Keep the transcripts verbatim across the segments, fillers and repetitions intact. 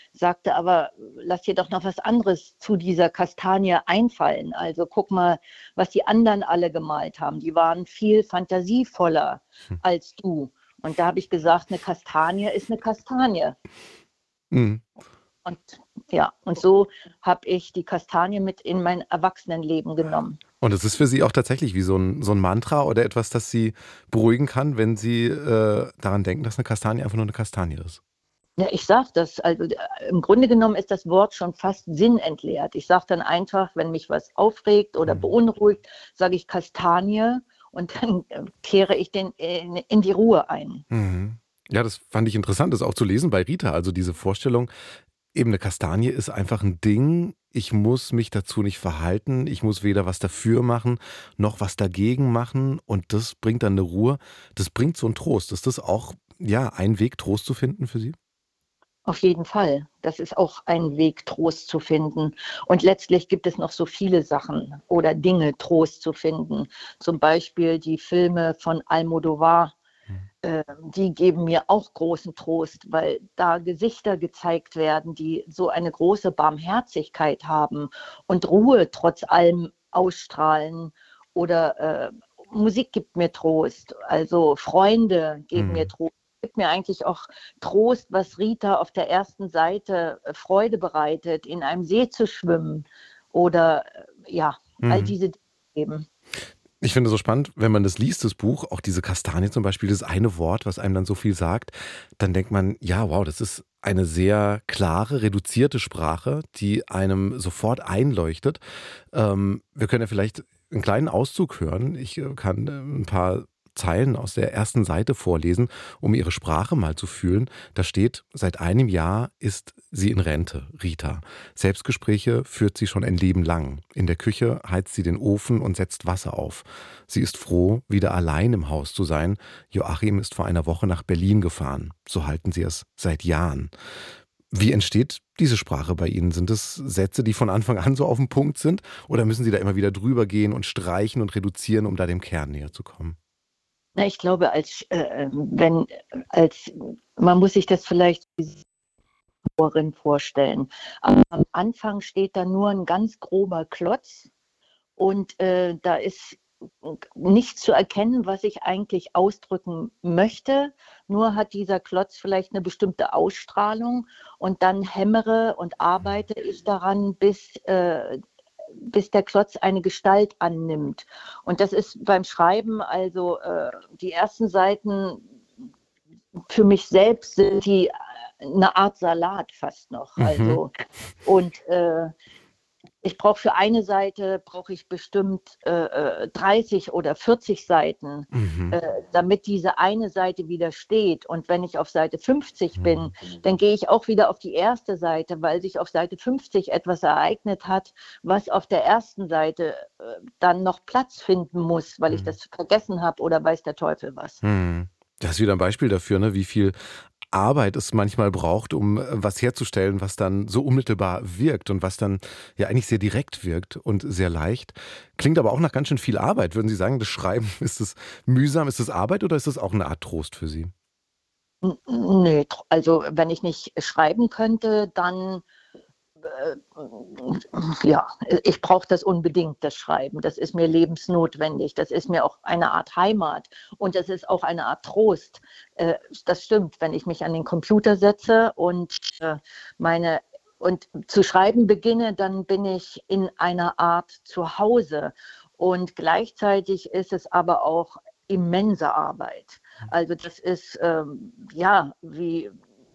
sagte aber, lass dir doch noch was anderes zu dieser Kastanie einfallen. Also guck mal, was die anderen alle gemalt haben. Die waren viel fantasievoller Hm. als du. Und da habe ich gesagt, eine Kastanie ist eine Kastanie. Mhm. Und ja, und so habe ich die Kastanie mit in mein Erwachsenenleben genommen. Und es ist für Sie auch tatsächlich wie so ein, so ein Mantra oder etwas, das Sie beruhigen kann, wenn Sie äh, daran denken, dass eine Kastanie einfach nur eine Kastanie ist. Ja, ich sage das, also äh, im Grunde genommen ist das Wort schon fast sinnentleert. Ich sage dann einfach, wenn mich was aufregt oder Mhm. beunruhigt, sage ich Kastanie und dann äh, kehre ich den in, in die Ruhe ein. Mhm. Ja, das fand ich interessant, das auch zu lesen bei Rita. Also diese Vorstellung, eben eine Kastanie ist einfach ein Ding. Ich muss mich dazu nicht verhalten. Ich muss weder was dafür machen, noch was dagegen machen. Und das bringt dann eine Ruhe. Das bringt so einen Trost. Ist das auch, ja, ein Weg, Trost zu finden für Sie? Auf jeden Fall. Das ist auch ein Weg, Trost zu finden. Und letztlich gibt es noch so viele Sachen oder Dinge, Trost zu finden. Zum Beispiel die Filme von Almodovar. Mhm. äh, Die geben mir auch großen Trost, weil da Gesichter gezeigt werden, die so eine große Barmherzigkeit haben und Ruhe trotz allem ausstrahlen. Oder äh, Musik gibt mir Trost, also Freunde geben mir Mhm. Trost. Gibt mir eigentlich auch Trost, was Rita auf der ersten Seite äh, Freude bereitet, in einem See zu schwimmen oder äh, ja, all Mhm. diese Dinge eben. Ich finde es so spannend, wenn man das liest, das Buch, auch diese Kastanie zum Beispiel, das eine Wort, was einem dann so viel sagt, dann denkt man, ja, wow, das ist eine sehr klare, reduzierte Sprache, die einem sofort einleuchtet. Ähm, wir können ja vielleicht einen kleinen Auszug hören. Ich äh, kann äh, ein paar Zeilen aus der ersten Seite vorlesen, um ihre Sprache mal zu fühlen. Da steht, seit einem Jahr ist sie in Rente, Rita. Selbstgespräche führt sie schon ein Leben lang. In der Küche heizt sie den Ofen und setzt Wasser auf. Sie ist froh, wieder allein im Haus zu sein. Joachim ist vor einer Woche nach Berlin gefahren. So halten sie es seit Jahren. Wie entsteht diese Sprache bei Ihnen? Sind es Sätze, die von Anfang an so auf den Punkt sind? Oder müssen Sie da immer wieder drüber gehen und streichen und reduzieren, um da dem Kern näher zu kommen? Na, ich glaube, als, äh, wenn, als, man muss sich das vielleicht vorstellen. Am Anfang steht da nur ein ganz grober Klotz und äh, da ist nichts zu erkennen, was ich eigentlich ausdrücken möchte. Nur hat dieser Klotz vielleicht eine bestimmte Ausstrahlung und dann hämmere und arbeite ich daran, bis, äh, bis der Klotz eine Gestalt annimmt. Und das ist beim Schreiben, also äh, die ersten Seiten für mich selbst sind die eine Art Salat fast noch. Mhm. Also und äh, ich brauche für eine Seite brauche ich bestimmt äh, dreißig oder vierzig Seiten, Mhm. äh, damit diese eine Seite wieder steht. Und wenn ich auf Seite fünfzig bin, Mhm. dann gehe ich auch wieder auf die erste Seite, weil sich auf Seite fünfzig etwas ereignet hat, was auf der ersten Seite äh, dann noch Platz finden muss, weil ich Mhm. das vergessen habe oder weiß der Teufel was. Mhm. Das ist wieder ein Beispiel dafür, ne, wie viel Arbeit es manchmal braucht, um äh, was herzustellen, was dann so unmittelbar wirkt und was dann ja eigentlich sehr direkt wirkt und sehr leicht. Klingt aber auch nach ganz schön viel Arbeit. Würden Sie sagen, das Schreiben, ist es mühsam, ist es Arbeit oder ist es auch eine Art Trost für Sie? N- Nee, tr- also wenn ich nicht schreiben könnte, dann äh, ja, ich brauche das unbedingt, das Schreiben. Das ist mir lebensnotwendig. Das ist mir auch eine Art Heimat und das ist auch eine Art Trost. Äh, das stimmt, wenn ich mich an den Computer setze und äh, meine und zu schreiben beginne, dann bin ich in einer Art Zuhause. Und gleichzeitig ist es aber auch immense Arbeit. Also das ist ähm, ja wie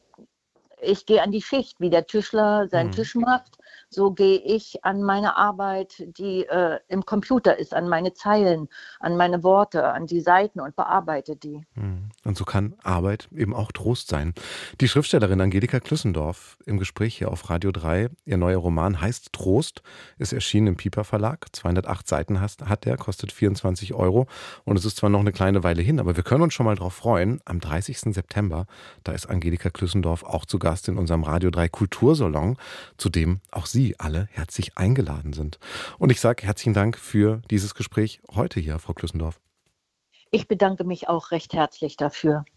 ich gehe an die Schicht, wie der Tischler seinen Mhm. Tisch macht, so gehe ich an meine Arbeit, die äh, im Computer ist, an meine Zeilen, an meine Worte, an die Seiten und bearbeite die. Mhm. Und so kann Arbeit eben auch Trost sein. Die Schriftstellerin Angelika Klüssendorf im Gespräch hier auf Radio drei. Ihr neuer Roman heißt Trost, ist erschienen im Piper Verlag. zweihundertacht Seiten has- hat der, kostet vierundzwanzig Euro. Und es ist zwar noch eine kleine Weile hin, aber wir können uns schon mal drauf freuen. Am dreißigsten September, da ist Angelika Klüssendorf auch zu Gast in unserem Radio drei Kultursalon, zu dem auch Sie alle herzlich eingeladen sind. Und ich sage herzlichen Dank für dieses Gespräch heute hier, Frau Klüssendorf. Ich bedanke mich auch recht herzlich dafür.